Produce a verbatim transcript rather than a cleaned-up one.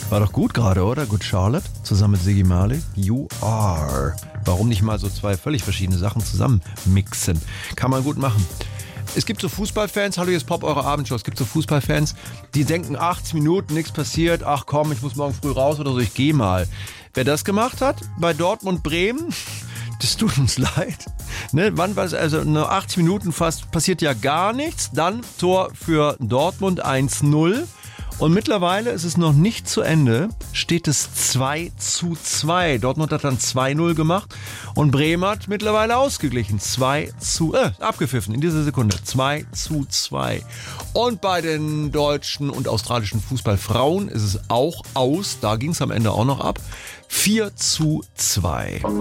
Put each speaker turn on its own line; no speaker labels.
War doch gut gerade, oder? Good Charlotte, zusammen mit Ziggy Marley. You are. Warum nicht mal so zwei völlig verschiedene Sachen zusammen mixen? Kann man gut machen. Es gibt so Fußballfans, hallo, hier ist Pop, eure Abendshow. Es gibt so Fußballfans, die denken, achtzig Minuten, nichts passiert. Ach komm, ich muss morgen früh raus oder so, ich gehe mal. Wer das gemacht hat, bei Dortmund Bremen, das tut uns leid. Ne, wann war es? Also nur achtzig Minuten fast, passiert ja gar nichts. Dann Tor für Dortmund eins null. Und mittlerweile ist es noch nicht zu Ende, steht es zwei zu zwei. Dortmund hat dann zwei null gemacht und Bremen hat mittlerweile ausgeglichen. zwei zu, äh, abgepfiffen in dieser Sekunde. zwei zu zwei. Und bei den deutschen und australischen Fußballfrauen ist es auch aus. Da ging es am Ende auch noch ab. vier zu zwei.